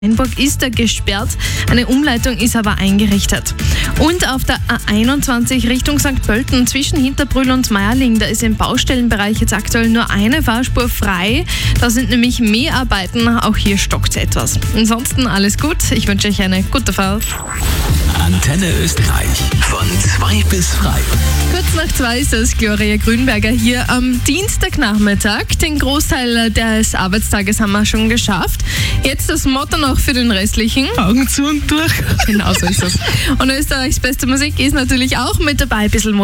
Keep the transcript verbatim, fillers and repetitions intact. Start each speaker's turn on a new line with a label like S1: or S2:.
S1: Steinburg ist er gesperrt, eine Umleitung ist aber eingerichtet. Und auf der A einundzwanzig Richtung Sankt Pölten zwischen Hinterbrühl und Meierling, da ist im Baustellenbereich jetzt aktuell nur eine Fahrspur frei. Da sind nämlich Mäharbeiten, auch hier stockt es etwas. Ansonsten alles gut, ich wünsche euch eine gute Fahrt.
S2: Antenne Österreich, von zwei bis frei.
S1: Kurz nach zwei ist es Gloria Grünberger hier am Dienstagnachmittag. Den Großteil des Arbeitstages haben wir schon geschafft. Jetzt das Motto noch für den restlichen.
S2: Augen zu und durch.
S1: Genau so ist es. Und Österreichs beste Musik ist natürlich auch mit dabei. Ein bisschen